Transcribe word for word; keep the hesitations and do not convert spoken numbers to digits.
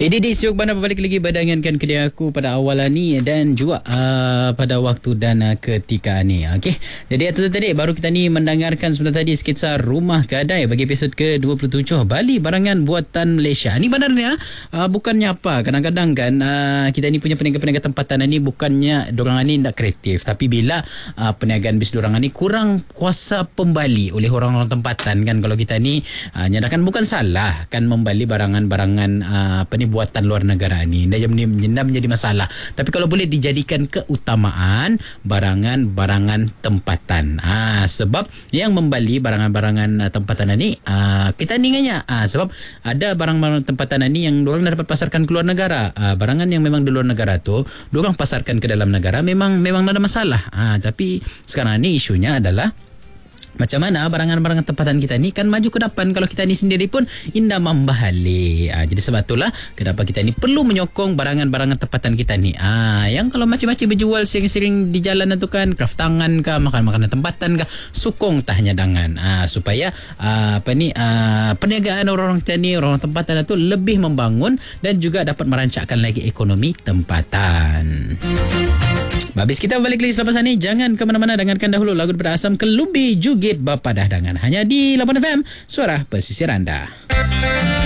Ini di siuk mana berbalik lagi berdangankan kedai aku pada awal ni dan juga uh, pada waktu dan uh, ketika ni. Okey. Jadi itu tadi baru kita ni mendengarkan sebentar tadi skitsa Rumah Gadai bagi episod ke dua puluh tujuh Bali Barangan Buatan Malaysia. Ni benarnya uh, bukannya apa. Kadang-kadang kan uh, kita ni punya peniaga-peniaga tempatan ni bukannya dorang ni tak kreatif, tapi bila uh, perniagaan bis dorang ni kurang kuasa pembali oleh orang-orang tempatan kan, kalau kita ni uh, nyatakan bukan salah kan membali barangan-barangan uh, apa ni buatan luar negara ni. Dah menjadi masalah. Tapi kalau boleh dijadikan keutamaan barangan-barangan tempatan. Ah, sebab yang membali barangan-barangan uh, tempatan ni uh, kita ni nganya. Ah, sebab ada barang-barang tempatan ni yang dorang dapat pasarkan ke luar negara. Ah, barangan yang memang di luar negara tu dorang pasarkan ke dalam negara memang memang ada masalah. Ah, tapi sekarang ni isunya adalah macam mana barangan-barangan tempatan kita ni kan maju ke depan kalau kita ni sendiri pun indah membahali. Ah, jadi sebab itulah kenapa kita ni perlu menyokong barangan-barangan tempatan kita ni. Ah, yang kalau macam-macam berjual sering-sering di jalan tu kan, craft tangan kah, makan-makanan tempatan kah, sukong tahnya dangan. Ah, supaya ah, apa ni ah, perniagaan orang-orang kita ni, orang tempatan tu lebih membangun dan juga dapat merancakkan lagi ekonomi tempatan. Habis kita balik lagi selepas ini. Jangan ke mana-mana, dengarkan dahulu lagu daripada Asam Kelumbi Jugit Bapa Dahdangan hanya di lapan F M, suara pesisir anda.